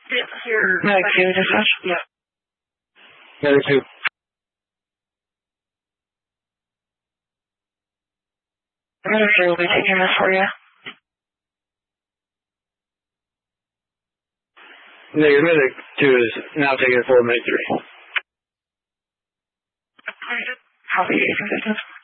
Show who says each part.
Speaker 1: Medic 2, dispatch?
Speaker 2: Yeah.
Speaker 3: Medic 2.
Speaker 1: Medic 3 will be taking this for you.
Speaker 3: Negative. Medic 2 is now taking it for Medic 3.
Speaker 1: Copy, consistent.